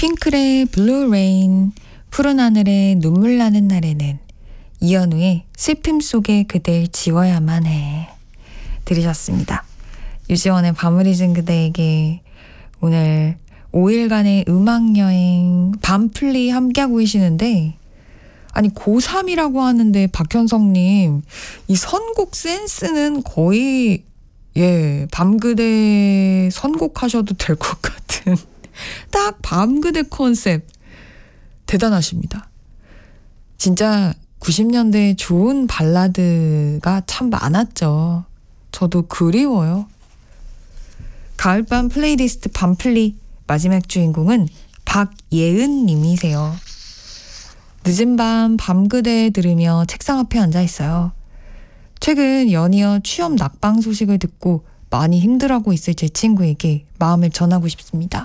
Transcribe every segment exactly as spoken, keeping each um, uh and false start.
핑클의 블루 레인, 푸른 하늘에 눈물 나는 날에는, 이현우의 슬픔 속에 그댈 지워야만 해 들으셨습니다. 유지원의 밤을 잊은 그대에게 오늘 오 일간의 음악여행 밤플리 함께하고 계시는데, 아니 고삼이라고 하는데 박현성님 이 선곡 센스는 거의 예 밤그대 선곡하셔도 될 것 같은 딱 밤그대 컨셉 대단하십니다. 진짜 구십 년대 좋은 발라드가 참 많았죠. 저도 그리워요. 가을밤 플레이리스트 밤플리 마지막 주인공은 박예은 님이세요. 늦은 밤 밤그대 들으며 책상 앞에 앉아 있어요. 최근 연이어 취업 낙방 소식을 듣고 많이 힘들어하고 있을 제 친구에게 마음을 전하고 싶습니다.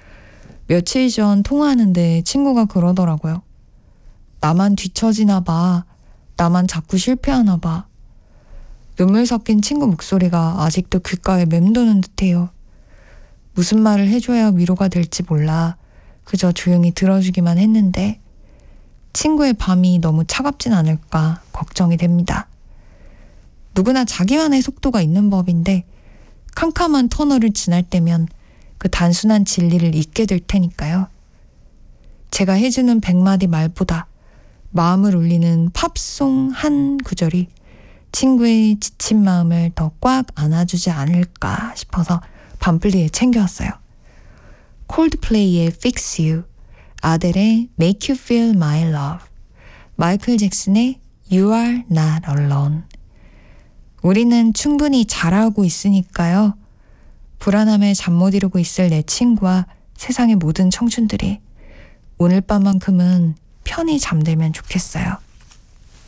며칠 전 통화하는데 친구가 그러더라고요. 나만 뒤처지나 봐. 나만 자꾸 실패하나 봐. 눈물 섞인 친구 목소리가 아직도 귓가에 맴도는 듯해요. 무슨 말을 해줘야 위로가 될지 몰라 그저 조용히 들어주기만 했는데 친구의 밤이 너무 차갑진 않을까 걱정이 됩니다. 누구나 자기만의 속도가 있는 법인데 캄캄한 터널을 지날 때면 그 단순한 진리를 잊게 될 테니까요. 제가 해주는 백마디 말보다 마음을 울리는 팝송 한 구절이 친구의 지친 마음을 더 꽉 안아주지 않을까 싶어서 밤플리에 챙겨왔어요. 콜드플레이의 Fix You, 아델의 Make You Feel My Love, 마이클 잭슨의 You Are Not Alone. 우리는 충분히 잘하고 있으니까요. 불안함에 잠 못 이루고 있을 내 친구와 세상의 모든 청춘들이 오늘 밤만큼은 편히 잠들면 좋겠어요.